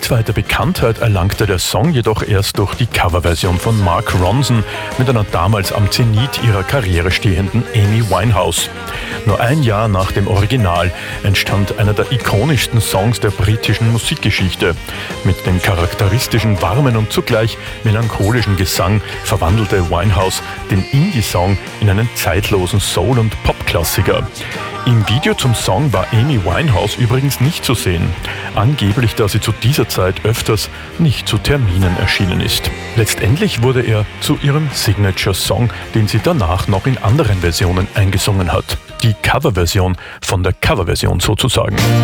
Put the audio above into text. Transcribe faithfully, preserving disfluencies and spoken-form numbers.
Weltweite Bekanntheit erlangte der Song jedoch erst durch die Coverversion von Mark Ronson mit einer damals am Zenit ihrer Karriere stehenden Amy Winehouse. Nur ein Jahr nach dem Original entstand einer der ikonischsten Songs der britischen Musikgeschichte. Mit dem charakteristischen, warmen und zugleich melancholischen Gesang verwandelte Winehouse den Indie-Song in einen zeitlosen Soul- und Pop-Klassiker. Im Video zum Song war Amy Winehouse übrigens nicht zu sehen. Angeblich, da sie zu dieser Zeit öfters nicht zu Terminen erschienen ist. Letztendlich wurde er zu ihrem Signature-Song, den sie danach noch in anderen Versionen eingesungen hat. Die Coverversion von der Coverversion sozusagen.